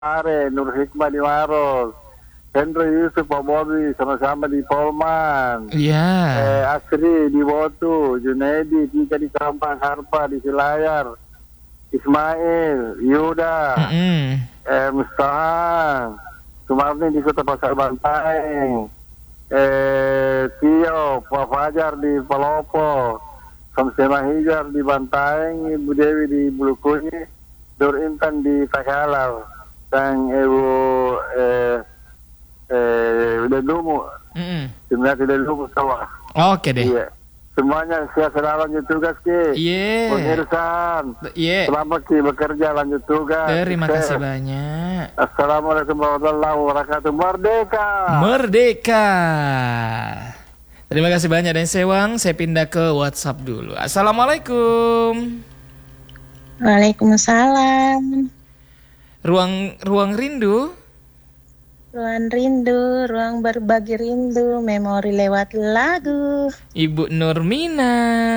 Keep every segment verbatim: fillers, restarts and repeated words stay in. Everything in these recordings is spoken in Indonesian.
Are, Nur Hikmah di Maros, Hendro Yusuf, Pak Bobi, sama-sama di Polman. Iya. Eh, Asri di Botu, Junaidi, Tika di Sampang, Harpa di Selayar, Ismail, Yuda, Mm-mm. eh, Mustahan, Sumarni di Kota Pasar Bantaeng, eh, Tio, Pak Fajar di Palopo, Samsema Hijar di Bantaeng, Ibu Dewi di Bulukunyi, Nur Intan di Takalar, dan Ibu eh, eh, udah dulu, Mm-mm. sebenarnya tidak dulu sawah. Oke deh. Iya. Semuanya sehat selalu lanjut tugas Ki. Iya. Bang Irsan. Iya. Selamat Ki bekerja lanjut tugas. Terima Sukses. kasih banyak. Assalamualaikum warahmatullahi wabarakatuh. Merdeka. Merdeka. Terima kasih banyak dan Sewang. Saya pindah ke WhatsApp dulu. Assalamualaikum. Waalaikumsalam. Ruang ruang rindu. Ruang rindu, ruang berbagi rindu, memori lewat lagu. Ibu Nurmina.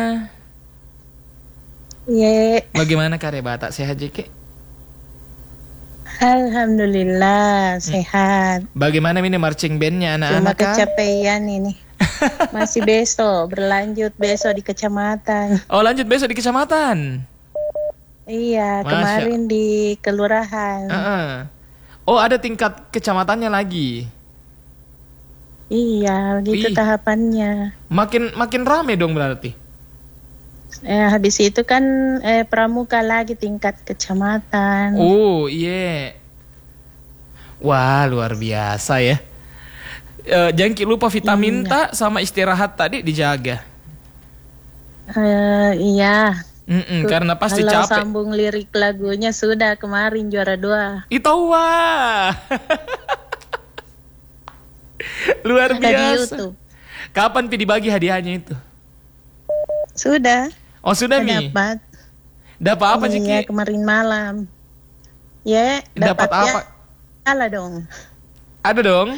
Ye, Bagaimana karya Batak sehat Jeke? alhamdulillah sehat. Bagaimana ini marching bandnya Cuma anak-anak? Kak? kecapean ini. Masih besok, berlanjut besok di kecamatan. Oh lanjut besok di kecamatan. Iya, Masya. kemarin di kelurahan. Uh-uh. Oh ada tingkat kecamatannya lagi. Iya, gitu Ih. tahapannya. Makin makin rame dong berarti. Eh, habis itu kan eh, pramuka lagi tingkat kecamatan. Oh iya. Wah luar biasa ya. Eh, jangan lupa vitamin Iya. tak sama istirahat tadi dijaga. Eh, iya. Mm-mm, karena pasti Kalau capek. sambung lirik lagunya sudah kemarin juara dua. Itu wah. Luar Ada di biasa. YouTube. Kapan Pi dibagi hadiahnya itu? Sudah. Oh sudah Mi. Dapat. Dapat apa Iya, Ciki? kemarin malam. Ya, Dapat dapat apa? piala dong. Ada dong.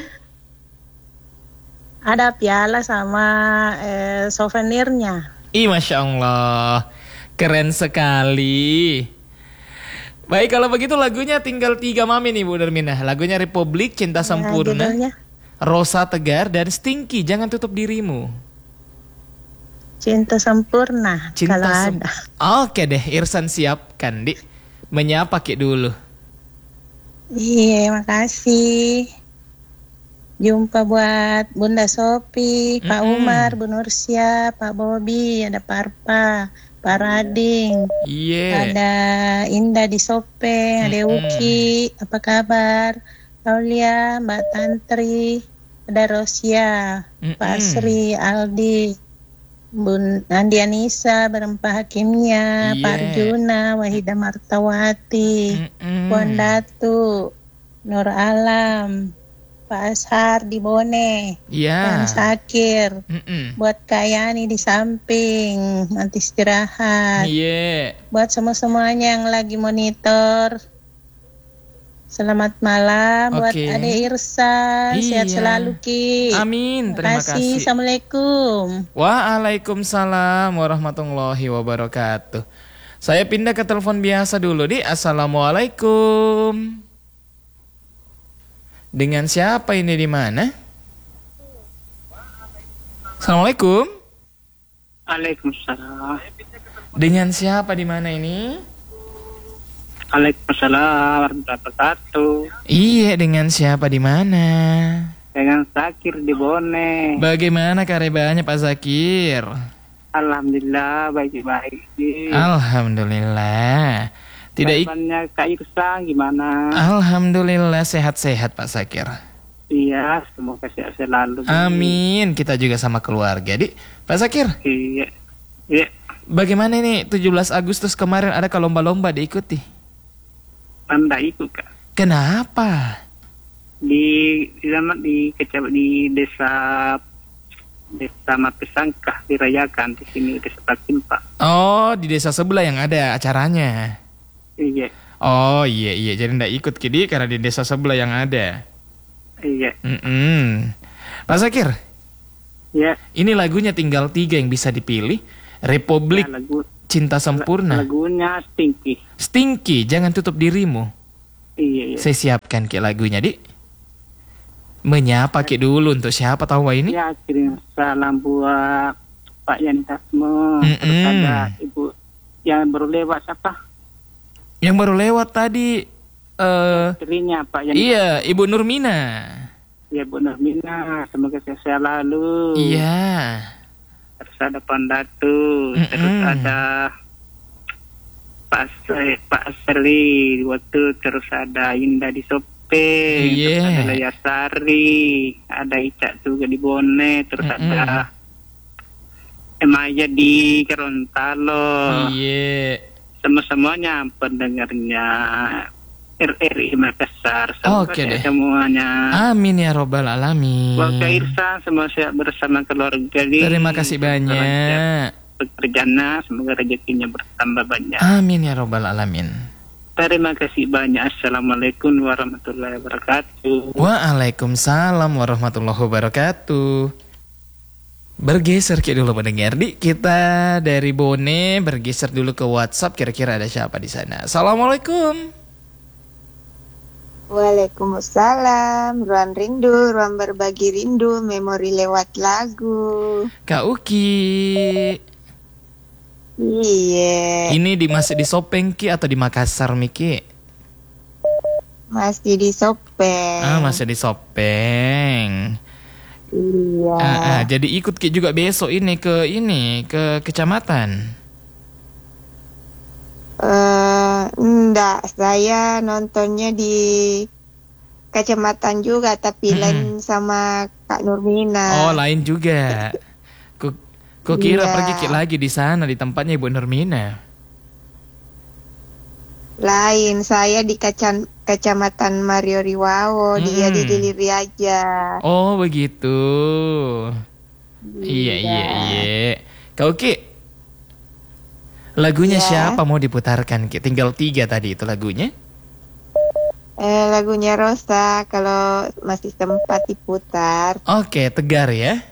Ada piala sama eh, souvenirnya. Ih Masya Allah. Keren sekali. Baik kalau begitu lagunya tinggal tiga mami nih Bu Nurmina. Lagunya Republik, Cinta Ya, Sempurna, judulnya Rosa Tegar, dan Stinky, Jangan Tutup Dirimu. Cinta Sempurna. Cinta kalau Sem- ada. Oke deh, Irsan siapkan di menyapa Ki dulu. Iya, makasih. Jumpa buat Bunda Sopi, Pak Mm-mm. Umar, Bu Nursia, Pak Bobi, ada Parpa, Pak Rading. Iya. Ada Indah di Sopeng, ada Mm-mm. Uki, apa kabar? Aulia, Mbak Tantri, ada Rosia, Mm-mm. Pak Sri, Aldi, Bun Andi Anissa, berempah hakimnya, Iya. Pak Arjuna, Wahida Martawati, Mm-mm. Puan Datu, Nur Alam, Pak Ashar di Bone, Iya. dan Sakir. Mm-mm. Buat Kak Yani di samping, nanti istirahat. Iya. Buat semua-semuanya yang lagi monitor, selamat malam. Buat Oke. Ade Irsa, sehat Iya. selalu Ki. Amin. Terima Makasih. kasih. Assalamualaikum. Waalaikumsalam warahmatullahi wabarakatuh. Saya pindah ke telepon biasa dulu di. Assalamualaikum. Dengan siapa ini di mana? Assalamualaikum. Waalaikumsalam. Dengan siapa di mana ini? Waalaikumsalam warahmatullahi wabarakatuh. Iya, dengan siapa di mana? Dengan Zakir di Bone. Bagaimana kabarnya Pak Zakir? Alhamdulillah baik-baik. Alhamdulillah. Tidak ik- Kabarnya Kak Irsa gimana? Alhamdulillah sehat-sehat Pak Zakir. Iya, semoga sehat selalu. Amin. Kita juga sama keluarga, Di. Pak Zakir, Iya. Iya. bagaimana ini tujuh belas Agustus kemarin ada lomba-lomba diikuti? Anda ikut Kak. Kenapa? Di di zaman di kecamatan di desa desa Mapesangkah dirayakan di sini desa Patimpa. Oh, di desa sebelah yang ada acaranya. Iya. Oh iya iya, jadi ndak ikut Kidi karena di desa sebelah yang ada. Iya. Mm-mm. Pak Zakir, Ya. ini lagunya tinggal tiga yang bisa dipilih. Republik, Lagu Cinta Sempurna, lagunya Stinky. Stinky, Jangan Tutup Dirimu. Iya, iya. Saya siapkan Ki lagunya, Dik. Menyapa Ki dulu untuk siapa tahu ini? Ya, kirim salam buat Pak Yani Tasmo. Mm-mm. Terus ada Ibu yang baru lewat siapa? Yang baru lewat tadi eh Istrinya Pak Yani. iya, Ibu Nurmina. Ya, Bu Nurmina. Semoga sehat selalu. Iya. Terus ada Pandatu. Mm-mm. Terus ada Pak Se- Pak Seri waktu, terus ada Indah di Sope, Iya. terus ada Layasari, ada Ica juga di Bone, terus Mm-mm. ada Emaya di Gorontalo. Iya. Semua-semuanya pendengarnya R R I Makassar. Semoga Oke sehat deh. semuanya. Amin ya robbal alamin. Keluarga Irsa semua sehat bersama keluarga. Terima kasih banyak. Pekerjaannya semoga rezekinya bertambah banyak. Amin ya robbal alamin. Terima kasih banyak. Assalamualaikum warahmatullahi wabarakatuh. Waalaikumsalam warahmatullahi wabarakatuh. Bergeser Ki dulu pendengar, Di. Kita dari Bone bergeser dulu ke WhatsApp, kira-kira ada siapa di sana. Assalamualaikum. Waalaikumsalam, ruang rindu, ruang berbagi rindu, memori lewat lagu. Kak Uki. Iya, Ini di masih di Sopeng Ki atau di Makassar Miki? masih di Sopeng. Ah, masih di Sopeng. Iya. Ah, ah, jadi ikut Ki juga besok ini ke ini ke kecamatan. Eh, enggak, saya nontonnya di kecamatan juga, tapi Mm-mm. lain sama Kak Nurmina. Oh, lain juga. Ku, ku kira Iya. pergi Ki lagi di sana di tempatnya Ibu Nurmina. Lain, saya di kacan, kecamatan Mario Riwawo, dia di Mm-mm. Diliri aja. Oh, begitu. Iya, iya, iya. Kau Ki, lagunya Iya. siapa mau diputarkan Ki? Tinggal tiga tadi itu lagunya. Eh, lagunya Rosa, kalau masih sempat diputar. Oke, Tegar ya.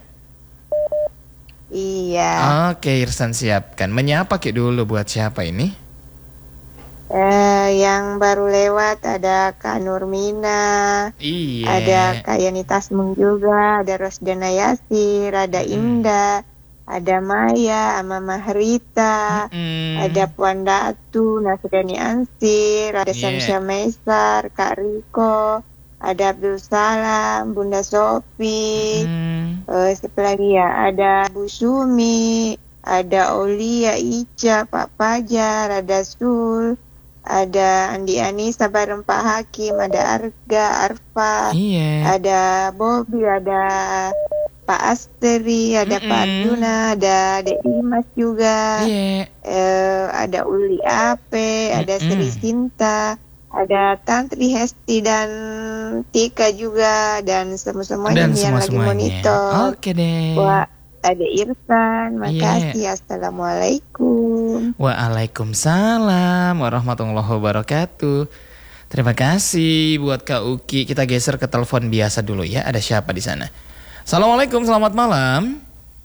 Iya. Oke, Irsan siapkan. Menyapa Ki dulu buat siapa ini? Eh, yang baru lewat ada Kak Nurmina, Iya. ada Kak Yani Tasmung juga, ada Rosdana Yasir, ada Mm. Indah, ada Maya, sama Mahrita, Mm-mm. ada Puan Datu, Nasrani Ansir, ada Yeah. Samsya Mesar, Kak Riko, ada Abdul Salam, Bunda Sofi, Mm. eh, siapa lagi ya, ada Bu Sumi, ada Olia, Ica, Pak Fajar, ada Sul, ada Andi Anissa bareng Pak Hakim, ada Arga, Arfa, Iya. ada Bobby, ada Pak Asteri, ada Pak Mm-mm. Arjuna, ada Dek Dimas juga, Iya. eh, ada Uli Ape, ada Mm-mm. Sri Sinta, ada Tantri Hesti dan Tika juga, dan semua-semuanya Dan yang lagi semua-semuanya. monitor. Oke deh. Wah, ada Irfan, makasih. Iya. Assalamualaikum. Waalaikumsalam warahmatullahi wabarakatuh. Terima kasih buat Kak Uki. Kita geser ke telepon biasa dulu ya. Ada siapa di sana? Assalamualaikum, selamat malam.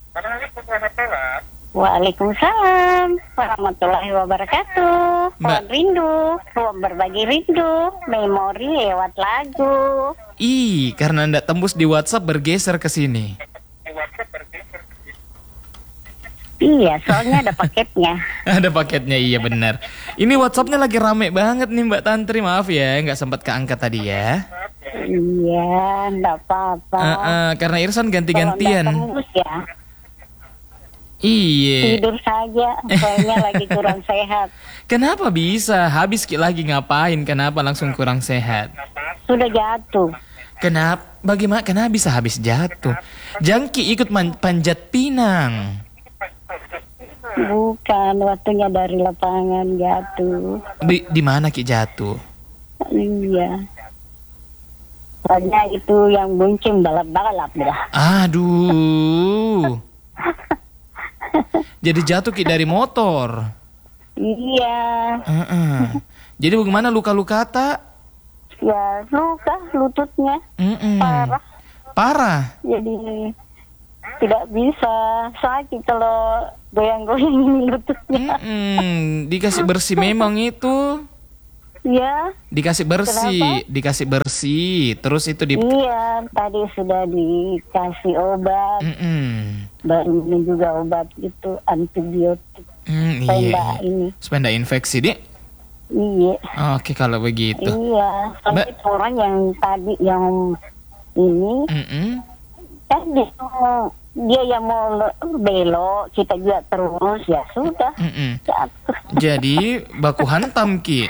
Waalaikumsalam warahmatullahi wabarakatuh. Mbak. Ruang rindu, ruang berbagi rindu, memori lewat lagu. Ih, karena ndak tembus di WhatsApp bergeser ke sini. Iya, soalnya ada paketnya. Ada paketnya, iya benar. Ini WhatsAppnya lagi rame banget nih Mbak Tantri. Maaf ya, nggak sempat keangkat tadi ya. Iya, enggak apa-apa. Eh, eh, karena Irsan Kalau ganti-gantian. nggak tembus ya, Iya. tidur saja. Soalnya lagi kurang sehat. Kenapa bisa? Habis Ki lagi ngapain? Kenapa langsung kurang sehat? Sudah jatuh. Kenapa? Bagaimana? Kenapa bisa habis jatuh? Jangki ikut man- panjat pinang. Bukan, waktunya dari lapangan jatuh. Di di mana Ki jatuh? Iya. Soalnya itu yang buncing balap-balap dah. Aduh. Jadi jatuh Ki dari motor. Iya. Heeh. Jadi bagaimana luka-luka tak? Ya, luka lututnya. Mm-mm. Parah. Parah. Jadi tidak bisa, sakit kalau goyang-goyang lututnya. Mm-mm. Dikasih bersih memang itu. Ya, Dikasih bersih, Kenapa? dikasih bersih. Terus itu di iya, tadi sudah dikasih obat, Mm-mm. baru ini juga obat itu antibiotik. Hmm, Supaya iya. nggak ini, Supaya nggak infeksi, Dik. iya, Oke, kalau begitu. iya. Sampai Mbak- orang yang tadi yang ini Mm-mm. kan dia, dia yang mau le- belok, kita juga terus ya sudah. Mm-mm. Jatuh. Jadi baku hantam Ki.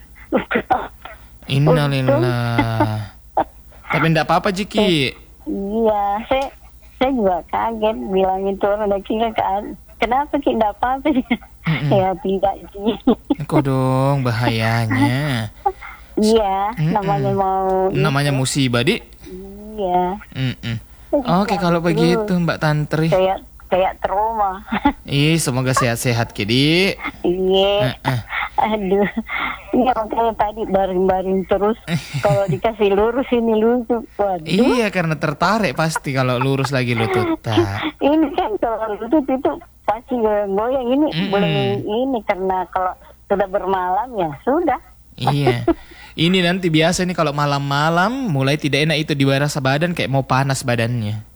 Innalillah. Tapi enggak apa-apa Jiki. Iya, saya saya juga kaget bilang itu orang udah kira kan. Kenapa Ki enggak apa-apa? Mm-mm. Ya tidak Ki. Kok dong bahayanya. Iya, Mm-mm. namanya mau Namanya musibah, Dik. Iya. Mm-mm. Oke, kalau begitu Mbak Tantri. Kayak kayak trauma. Ih, semoga sehat-sehat Ki, Dik. Iya. Eh-eh. Aduh. Iya makanya tadi baring-baring terus. Kalau dikasih lurus ini lutut. Waduh. Iya, karena tertarik pasti kalau lurus lagi lutut. Tak. Ini kan kalau lutut itu pasti goyang-goyang ini Mm-mm. boleh ini karena kalau sudah bermalam ya sudah. Iya. Ini nanti biasa nih kalau malam-malam mulai tidak enak itu di rasa badan kayak mau panas badannya.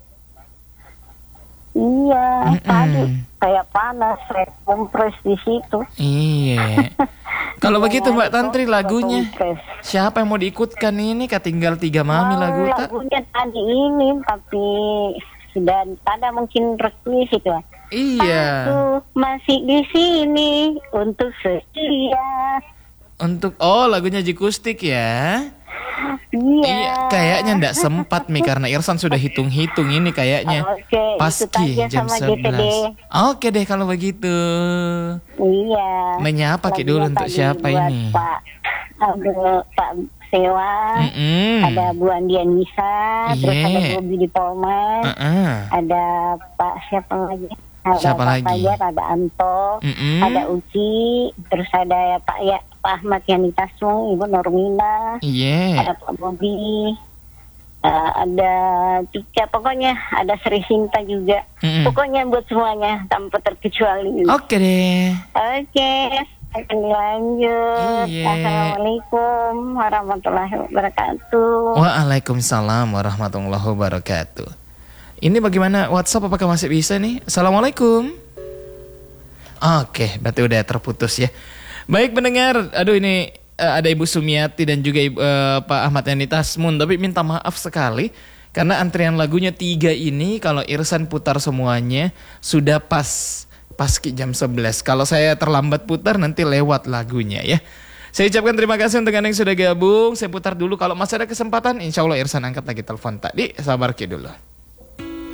Iya, Mm-mm. tadi kayak panas, saya kompres di situ. Iya. Kalau begitu Mbak Iya, Tantri itu lagunya kompres. siapa yang mau diikutkan ini? Ketinggal tiga mami Oh, lagu tak? lagunya tadi ini tapi sudah ada mungkin request itu. Iya. Aku masih di sini untuk setia. Untuk oh lagunya Jikustik ya. Iya. Iya, kayaknya ndak sempat Mi karena Irsan sudah hitung-hitung ini kayaknya. Oke, Paski ikut aja jam sama G T D. sebelas. Oke deh kalau begitu. Iya. Menyapa Ki dulu Lagunya untuk tadi siapa buat ini? Pak Abdul Pak Sewa. Mm-mm. Ada Bu Andi Anissa, terus Iya. ada Bobi di Polman, Uh-uh. ada Pak siapa lagi? Ada Siapa Pak lagi? Fajar, ada Anto, Mm-mm. ada Uci, terus ada ya Pak ya Pak Ahmad Yani Tasung, Ibu Normina, Iya. ada Pak Bobi, eh, ada Tika, pokoknya ada Sri Sinta juga. Mm-mm. Pokoknya buat semuanya tanpa terkecuali. Oke deh. Oke, akan dilanjut. Iya. Assalamualaikum warahmatullahi wabarakatuh. Waalaikumsalam warahmatullahi wabarakatuh. Ini bagaimana WhatsApp apakah masih bisa nih? Assalamualaikum. Oke, berarti udah terputus ya. Baik pendengar, aduh ini eh, ada Ibu Sumiati dan juga Ibu, eh, Pak Ahmad Yani Tasmun. Tapi minta maaf sekali karena antrian lagunya tiga ini kalau Irsan putar semuanya sudah pas paski jam sebelas. Kalau saya terlambat putar nanti lewat lagunya ya. Saya ucapkan terima kasih untuk Anda yang sudah gabung. Saya putar dulu kalau masih ada kesempatan insya Allah Irsan angkat lagi telepon tadi. Sabar Ki dulu.